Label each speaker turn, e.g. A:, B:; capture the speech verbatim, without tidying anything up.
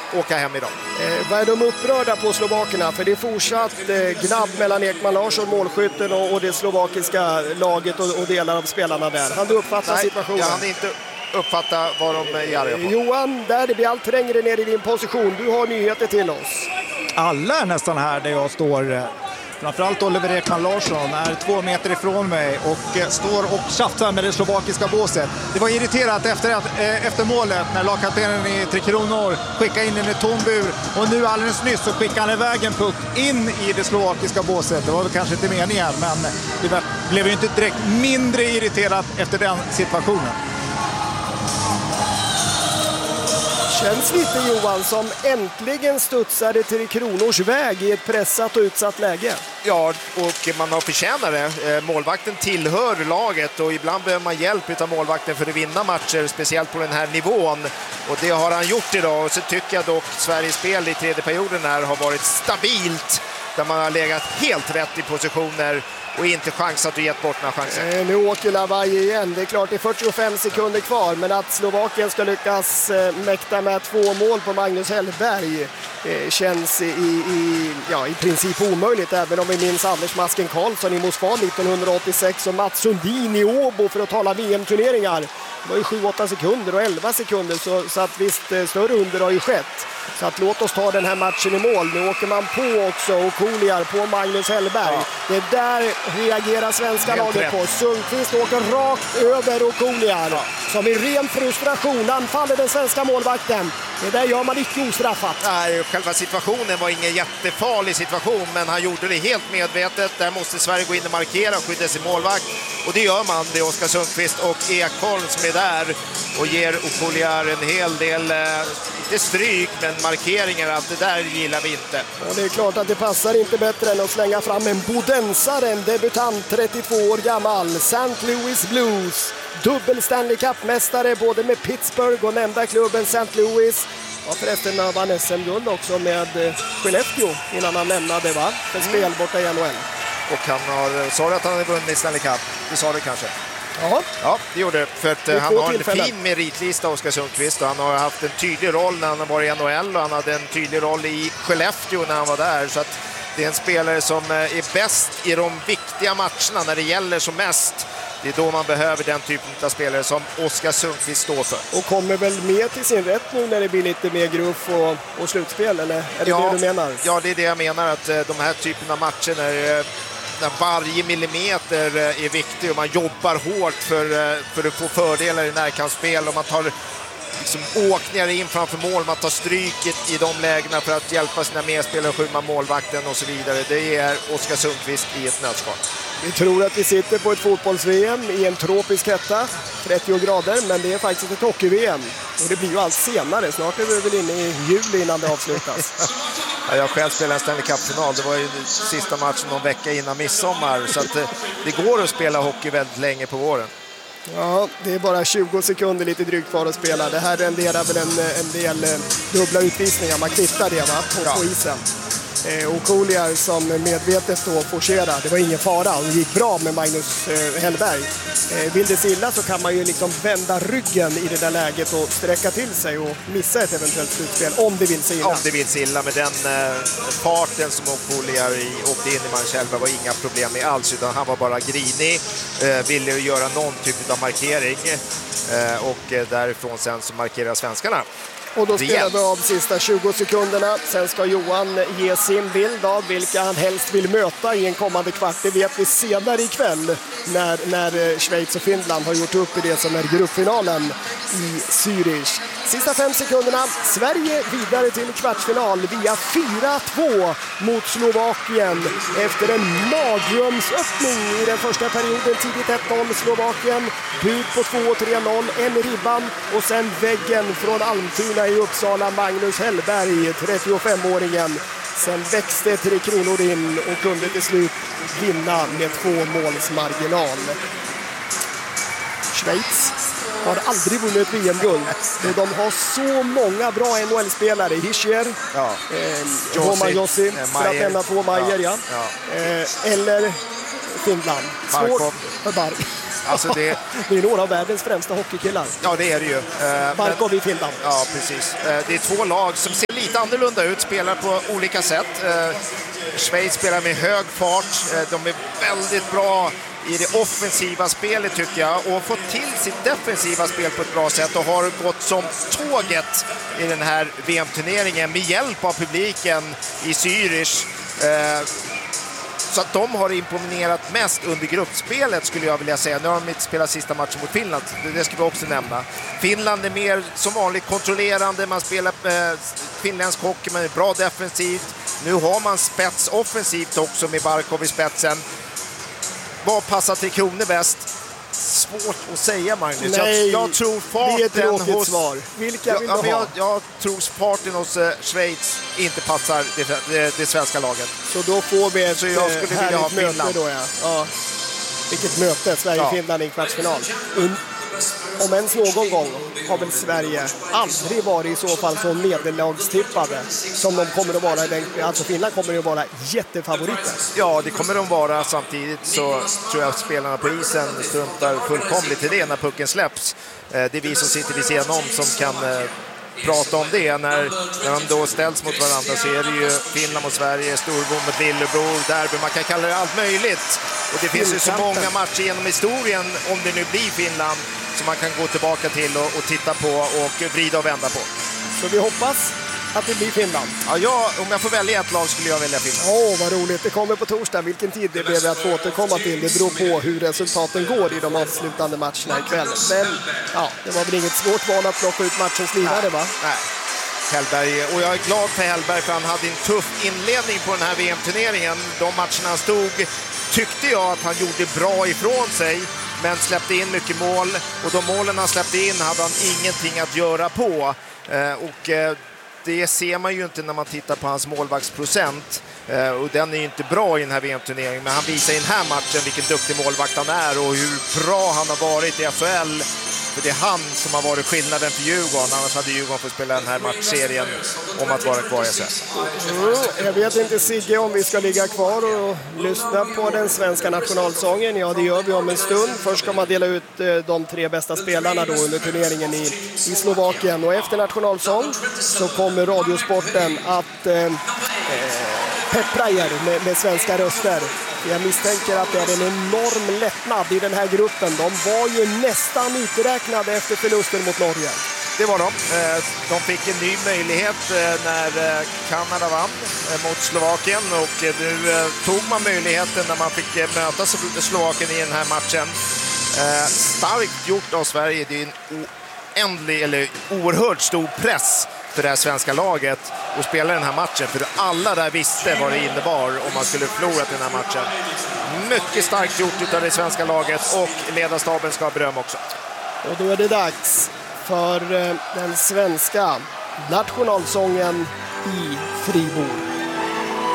A: åka hem idag.
B: Eh, vad är de upprörda på slovakerna? För det är fortsatt eh, gnabb mellan Ekman Larsson, målskytten och, och det slovakiska laget och, och delar av spelarna där. Han uppfattar
A: Nej,
B: situationen.
A: jag hann inte uppfatta vad de är arga på.
B: Eh, Johan, där det blir allt trängre ner i din position. Du har nyheter till oss.
C: Alla är nästan här där jag står. Framförallt Oliver Ekman Larsson är två meter ifrån mig och eh, står och tjafsar med det slovakiska båset. Det var irriterat efter, att, eh, efter målet när lagkaptenen i Tre Kronor skickade in en tom bur. Och nu alldeles nyss så skickade han iväg en puck in i det slovakiska båset. Det var väl kanske inte meningen, men det var, blev ju inte direkt mindre irriterat efter den situationen.
B: Känns lite, Johan, som äntligen studsade Tre Kronors väg i ett pressat och utsatt läge.
A: Ja, och man har förtjänat det. Målvakten tillhör laget och ibland behöver man hjälp av målvakten för att vinna matcher, speciellt på den här nivån. Och det har han gjort idag. Och så tycker jag dock Sveriges spel i tredje perioden här har varit stabilt. Där man har legat helt rätt i positioner och inte chansat och gett bort några chanser.
B: Eh, nu åker Lavaj igen. Det är klart det är fyrtiofem sekunder kvar, men att Slovakien ska lyckas eh, mäkta med två mål på Magnus Hellberg eh, känns i, i, ja, i princip omöjligt, även om vi minns Anders Masken Karlsson i Moskva nittonhundraåttiosex och Mats Sundin i Åbo för att tala V M-turneringar. Det var ju sju åtta sekunder och elva sekunder, så, så att visst eh, större under har ju skett. Så att låt oss ta den här matchen i mål. Nu åker man på också och Koliar på Magnus Hellberg. Ja. Det där reagerar svenska helt laget rätt på. Sundqvist åker rakt över och Koliar. Ja. Som i ren frustration anfaller den svenska målvakten. Det där gör man inte ostraffat.
A: Nej, själva situationen var ingen jättefarlig situation, men han gjorde det helt medvetet. Där måste Sverige gå in och markera och skydda sin målvakt. Och det gör man. Det är Oskar Sundqvist och Ekholm som är där och ger Okoliar en hel del, eh, inte stryk, men markeringar att det där gillar vi inte.
B: Och det är klart att det passar inte bättre än att slänga fram en bodensare, en debutant, trettiotvå år gammal, Saint Louis Blues. Dubbel Stanley Cup-mästare både med Pittsburgh och nämnda klubben Saint Louis. Och förresten vann S M-guld också med Skellefteå innan han lämnade, va? För spel borta i N H L.
A: Och han har, sa du att han hade vunnit Stanley Cup? Det sa du kanske?
B: Ja.
A: Ja, det gjorde det. För att det han har en fin meritlista, Oskar Sundqvist. Och han har haft en tydlig roll när han har varit i N H L och han hade en tydlig roll i Skellefteå när han var där. Så att det är en spelare som är bäst i de viktiga matcherna när det gäller som mest. Det är då man behöver den typen av spelare som Oskar Sundqvist står för.
B: Och kommer väl med till sin rätt nu när det blir lite mer gruff och, och slutspel, eller är det
A: ja,
B: det du menar?
A: Ja, det är det jag menar, att de här typen av matcher när, när varje millimeter är viktig och man jobbar hårt för, för att få fördelar i närkampsspel och man tar liksom åkningar in framför mål, man tar stryket i de lägena för att hjälpa sina medspelare att skymma målvakten och så vidare. Det är Oskar Sundqvist i ett nötskal.
B: Vi tror att vi sitter på ett fotbolls-V M i en tropisk hetta, trettio grader, men det är faktiskt ett hockey-V M. Och det blir ju allt senare, snart är vi väl inne i juli innan det avslutas.
A: Ja, jag själv spelade en Stanley Cup-final, det var ju sista matchen någon vecka innan midsommar, så att det, det går att spela hockey väldigt länge på våren.
B: Ja, det är bara tjugo sekunder lite drygt kvar att spela. Det här renderar väl en, en del eh, dubbla utvisningar, man kvittar det, va? På, ja. på isen. Eh, och Koliar som medvetet då forcerar. Det var ingen fara, det gick bra med Magnus eh, Hellberg. Eh, vill det illa så kan man ju liksom vända ryggen i det där läget och sträcka till sig och missa ett eventuellt slutspel om det vill sig illa.
A: Om det vill sig illa, med den eh, farten som Koliar åkte in i Magnus Hellberg var inga problem med alls, utan han var bara grinig, eh, ville göra någon typ av markering eh, och eh, därifrån sen så markerar svenskarna.
B: Och då spelar vi av sista tjugo sekunderna. Sen ska Johan ge sin bild av vilka han helst vill möta i en kommande kvart. Det vet vi senare ikväll när, när Schweiz och Finland har gjort upp i det som är gruppfinalen i Zürich. Sista fem sekunderna. Sverige vidare till kvartsfinal via fyra två mot Slovakien. Efter en mardrömsöppning i den första perioden, tidigt ett noll Slovakien. Bud på två tre noll, en ribban och sen väggen från Almtuna i Uppsala, Magnus Hellberg, trettiofemåringen. Sen växte Tre Kronor in och kunde till slut vinna med två målsmarginal. Schweiz har aldrig vunnit V M-guld. De har så många bra N H L-spelare. Hischier,
A: ja.
B: eh, Roman Jossi, för att nämna två Maier, ja. ja. ja. Eh, eller Finland.
A: Barkov.
B: Svår,
A: Alltså det...
B: det är några av världens främsta hockeykillar.
A: Ja, det är det ju. Eh,
B: Barkov i Finland.
A: Ja, precis. Eh, det är två lag som ser lite annorlunda ut, spelar på olika sätt. Eh, Schweiz spelar med hög fart. Eh, de är väldigt bra i det offensiva spelet tycker jag, och fått till sitt defensiva spel på ett bra sätt och har gått som tåget i den här V M-turneringen med hjälp av publiken i Zürich. Eh, så att de har imponerat mest under gruppspelet skulle jag vilja säga. Nu har de inte spelat sista matchen mot Finland, det ska vi också nämna. Finland är mer som vanligt kontrollerande, man spelar eh, finländsk hockey med bra defensivt. Nu har man spets offensivt också med Barkov i spetsen. Vad passar till Kronor bäst? Svårt att säga, Magnus.
B: Nej,
A: jag, jag tror farten
B: det är ett tråkigt
A: hos...
B: svar. Vilka vill
A: ja,
B: du
A: men
B: ha?
A: jag, jag tror farten hos uh, Schweiz inte passar det, det, det svenska laget.
B: Så då får vi ett
A: Så jag skulle
B: härligt
A: vilja ha
B: möte
A: Finland.
B: då, ja. Ja. Vilket möte, Sverige-Finland i en kvartsfinal. Un Om ens någon gång har väl Sverige aldrig varit i så fall så nederlagstippade som de kommer att vara. Den, alltså Finland kommer att vara jättefavoriter.
A: Ja, det kommer de vara. Samtidigt så tror jag att spelarna på isen struntar fullkomligt i det när pucken släpps. Det är vi som sitter vid sidan om som kan prata om det. När, när de då ställs mot varandra så är det ju Finland mot Sverige, Storbro mot Lillebror, derby, man kan kalla det allt möjligt. Och det finns ju så många matcher genom historien, om det nu blir Finland, som man kan gå tillbaka till och, och titta på och vrida och vända på.
B: Så vi hoppas att det blir Finland.
A: Ja, jag, om jag får välja ett lag skulle jag välja Finland.
B: Åh, oh, vad roligt. Det kommer på torsdag. Vilken tid det blir vi att få återkomma till. Det beror på hur resultaten går i de avslutande matcherna ikväll. Men ja, det var väl inget svårt val att plocka ut matchens lirare, va?
A: Nej. Hellberg, och jag är glad för Hellberg för han hade en tuff inledning på den här V M-turneringen. De matcherna han stod tyckte jag att han gjorde bra ifrån sig, men släppte in mycket mål, och de målen han släppte in hade han ingenting att göra på. Eh, och eh, det ser man ju inte när man tittar på hans målvaktsprocent, eh, och den är ju inte bra i den här V M-turneringen, men han visar i den här matchen vilken duktig målvakt han är och hur bra han har varit i S H L. För det är han som har varit skillnaden för Djurgården, annars hade Djurgården fått spela den här matchserien om att vara kvar i S H L.
B: Mm, jag vet inte, Sigge, om vi ska ligga kvar och lyssna på den svenska nationalsången. Ja, det gör vi om en stund. Först ska man dela ut eh, de tre bästa spelarna då under turneringen i, i Slovakien. Och efter nationalsång så kommer Radiosporten att eh, peppra er med, med svenska röster. Jag misstänker att det är en enorm lättnad i den här gruppen. De var ju nästan uträknade efter förlusten mot Norge.
A: Det var de. De fick en ny möjlighet när Kanada vann mot Slovakien, och nu tog man möjligheten när man fick möta Slovakien i den här matchen. Starkt gjort av Sverige. Det är en oändlig, eller oerhört stor press för det här svenska laget och spela den här matchen, för alla där visste vad det innebar om man skulle förlora den här matchen. Mycket starkt gjort av det svenska laget, och ledarstaben ska ha beröm också.
B: Och då är det dags för den svenska nationalsången i Fribourg.